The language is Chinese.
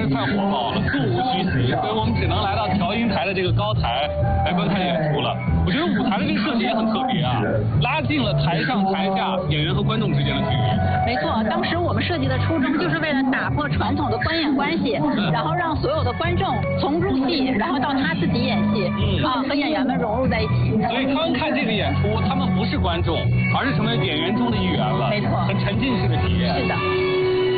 是太火爆了，座无虚席，所以我们只能来到调音台的这个高台来观看演出了。我觉得舞台的这个设计也很特别啊，拉近了台上台下演员和观众之间的距离。 没错，当时我们设计的初衷就是为了打破传统的观演关系，然后让所有的观众从入戏，然后到他自己演戏，和演员们融入在一起。 所以他们看这个演出，他们不是观众，而是成为演员中的一员了。 没错， 很沉浸式的体验。 是的。